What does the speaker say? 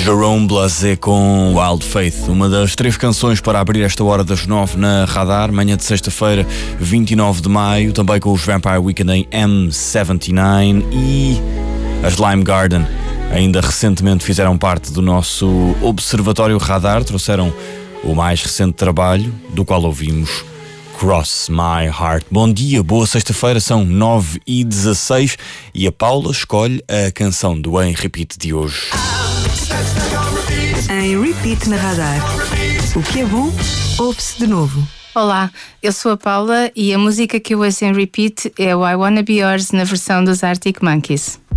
Jerome Blasé com Wild Faith, uma das 3 canções para abrir esta hora das 9 na Radar, manhã de sexta-feira, 29 de maio, também com os Vampire Weekend em M79 e as Lime Garden. Ainda recentemente fizeram parte do nosso Observatório Radar, trouxeram o mais recente trabalho, do qual ouvimos Cross My Heart. Bom dia, boa sexta-feira, são 9h16 e a Paula escolhe a canção do Em Repeat de hoje. Em Repeat na Radar. O que é bom, ouve-se de novo. Olá, eu sou a Paula e a música que eu ouço em repeat é o I Wanna Be Yours na versão dos Arctic Monkeys.